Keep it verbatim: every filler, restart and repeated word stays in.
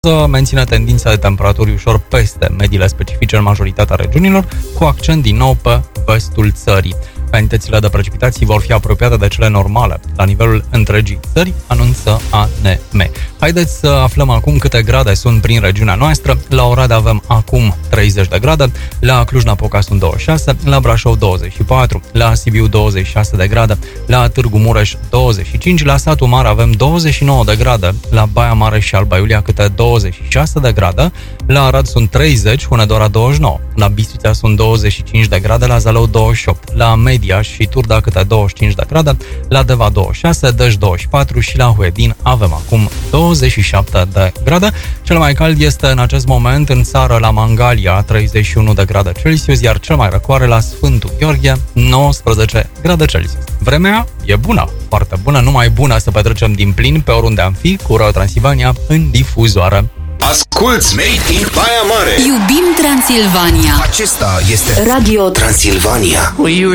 menține tendința de temperaturi ușor peste mediile specifice în majoritatea regiunilor, cu accent din nou pe vestul țării. Cantitățile de precipitații vor fi apropiate de cele normale la nivelul întregii țări, anunță A N M. Haideți să aflăm acum câte grade sunt prin regiunea noastră. La Oradea avem acum treizeci de grade, la Cluj-Napoca sunt douăzeci și șase, la Brașov douăzeci și patru, la Sibiu douăzeci și șase de grade, la Târgu Mureș douăzeci și cinci, la Satu Mare avem douăzeci și nouă de grade, la Baia Mare și Alba Iulia câte douăzeci și șase de grade, la Arad sunt treizeci, Hunedoara douăzeci și nouă, la Bistrița sunt douăzeci și cinci de grade, la Zalău douăzeci și opt, la Mediaș și Turda câte douăzeci și cinci de grade, la Deva douăzeci și șase, Dăj douăzeci și patru și la Huedin avem acum douăzeci și șapte de grade. Cel mai cald este în acest moment în țară la Mangalia, treizeci și unu de grade Celsius, iar cel mai răcoare la Sfântul Gheorghe, nouăsprezece grade Celsius. Vremea e bună, foarte bună, numai bună să petrecem din plin pe oriunde am fi cu Radio Transilvania în difuzoare. Asculți Made in Baia Mare. Iubim Transilvania. Acesta este Radio Transilvania.